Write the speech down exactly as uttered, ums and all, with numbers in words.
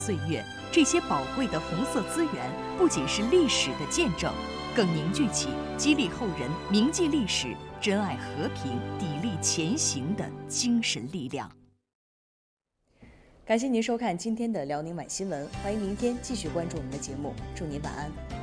岁月，这些宝贵的红色资源不仅是历史的见证，更凝聚起激励后人铭记历史、珍爱和平、砥砺前行的精神力量。 感谢您收看今天的辽宁晚新闻，欢迎明天继续关注我们的节目，祝您晚安。